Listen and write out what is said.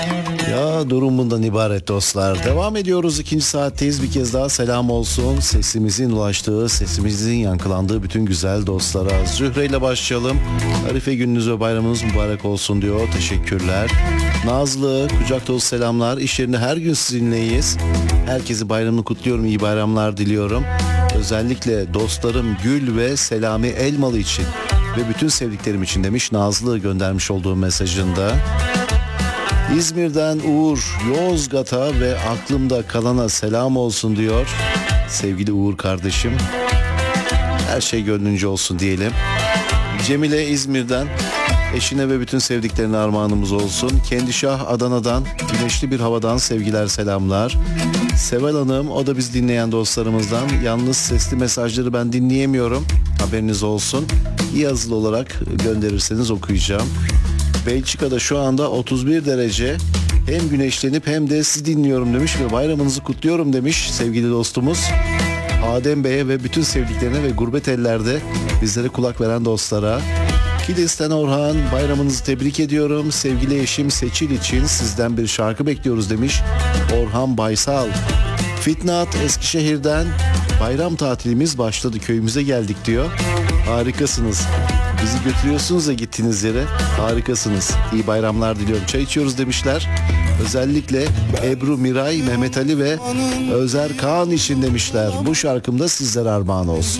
Ya durum bundan ibaret dostlar. Devam ediyoruz, ikinci saatteyiz. Bir kez daha selam olsun. Sesimizin ulaştığı, sesimizin yankılandığı bütün güzel dostlara. Zühre ile başlayalım. Arife gününüz ve bayramınız mübarek olsun diyor. Teşekkürler. Nazlı, kucak dolu selamlar. İş yerinde her gün sizinleyiz. Herkesi bayramını kutluyorum. İyi bayramlar diliyorum. Özellikle dostlarım Gül ve Selami Elmalı için ve bütün sevdiklerim için demiş Nazlı göndermiş olduğu mesajında. İzmir'den Uğur, Yozgat'a ve aklımda kalana selam olsun diyor. Sevgili Uğur kardeşim, her şey gönlünce olsun diyelim. Cemile İzmir'den eşine ve bütün sevdiklerine armağanımız olsun. Kendişah Adana'dan güneşli bir havadan sevgiler selamlar. Seval Hanım, o da biz dinleyen dostlarımızdan. Yalnız sesli mesajları ben dinleyemiyorum, haberiniz olsun. Yazılı olarak gönderirseniz okuyacağım. Belçika'da şu anda 31 derece, hem güneşlenip hem de sizi dinliyorum demiş ve bayramınızı kutluyorum demiş sevgili dostumuz. Adem Bey'e ve bütün sevdiklerine ve gurbet ellerde bizlere kulak veren dostlara. Kilis'ten Orhan, bayramınızı tebrik ediyorum. Sevgili eşim Seçil için sizden bir şarkı bekliyoruz demiş Orhan Baysal. Fitnat Eskişehir'den, bayram tatilimiz başladı, köyümüze geldik diyor. Harikasınız. Bizi götürüyorsunuz ya gittiğiniz yere. Harikasınız. İyi bayramlar diliyorum. Çay içiyoruz demişler. Özellikle Ebru, Miray, Mehmet Ali ve Özer Kaan için demişler. Bu şarkımda sizlere armağan olsun.